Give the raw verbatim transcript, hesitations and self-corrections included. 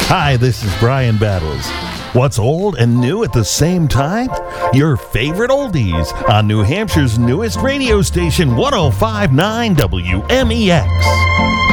Hi, this is Brian Battles. What's old and new at the same time? Your favorite oldies on New Hampshire's newest radio station, one oh five point nine W M E X.